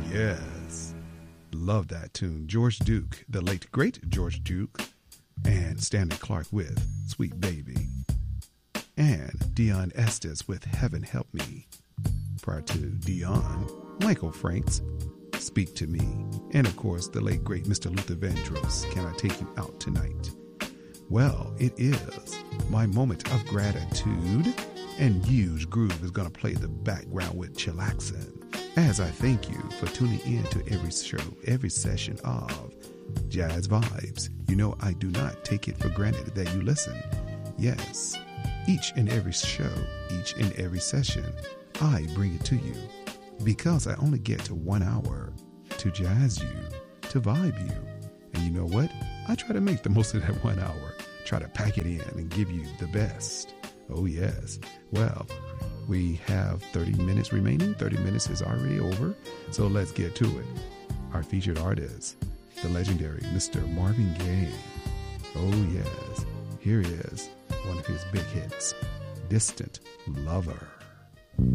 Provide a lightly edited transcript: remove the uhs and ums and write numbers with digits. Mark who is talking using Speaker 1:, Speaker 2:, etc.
Speaker 1: yes. Love that tune. George Duke, the late great George Duke, and Stanley Clarke with Sweet Baby. And Dion Estes with Heaven Help Me. Prior to Dion, Michael Franks, Speak to Me. And of course, the late great Mr. Luther Vandross, Can I Take You Out Tonight? Well, it is my moment of gratitude, and Huge Groove is going to play the background with chillaxin. As I thank you for tuning in to every show, every session of Jazz Vibes. You know I do not take it for granted that you listen. Yes, each and every show, each and every session, I bring it to you because I only get 1 hour to jazz you, to vibe you. And you know what? I try to make the most of that 1 hour, try to pack it in and give you the best. Oh, yes. Well, we have 30 minutes remaining. 30 minutes is already over. So let's get to it. Our featured artist, the legendary Mr. Marvin Gaye. Oh, yes. Here is one of his big hits, Distant Lover.